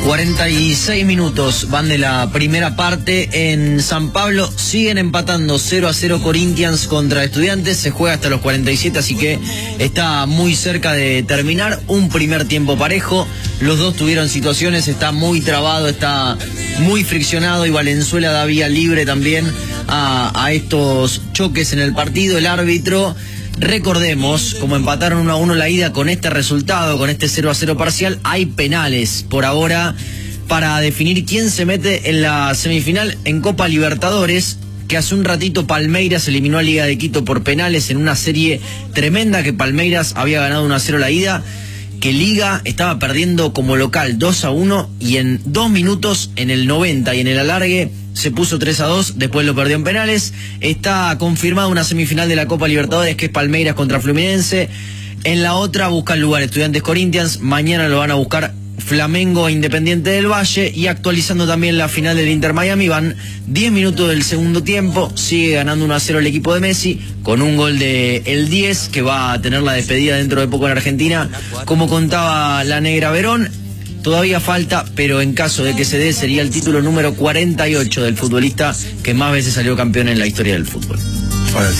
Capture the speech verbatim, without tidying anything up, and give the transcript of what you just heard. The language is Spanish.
cuarenta y seis minutos van de la primera parte. En San Pablo siguen empatando cero a cero Corinthians contra Estudiantes. Se juega hasta los cuarenta y siete, así que está muy cerca de terminar. Un primer tiempo parejo. Los dos tuvieron situaciones, está muy trabado, está muy friccionado y Valenzuela da vía libre también a, a estos choques en el partido. El árbitro, recordemos, como empataron uno a uno la ida, con este resultado, con este cero a cero parcial, hay penales por ahora para definir quién se mete en la semifinal en Copa Libertadores, que hace un ratito Palmeiras eliminó a Liga de Quito por penales en una serie tremenda, que Palmeiras había ganado uno a cero la ida, que Liga estaba perdiendo como local dos a uno y en dos minutos, en el noventa y en el alargue, se puso tres a dos, después lo perdió en penales. Está confirmada una semifinal de la Copa Libertadores, que es Palmeiras contra Fluminense. En la otra busca el lugar Estudiantes Corinthians, mañana lo van a buscar Flamengo Independiente del Valle, y actualizando también la final del Inter Miami, van diez minutos del segundo tiempo, sigue ganando uno a cero el equipo de Messi, con un gol de el diez, que va a tener la despedida dentro de poco en Argentina, como contaba la Negra Verón. Todavía falta, pero en caso de que se dé, sería el título número cuarenta y ocho del futbolista que más veces salió campeón en la historia del fútbol.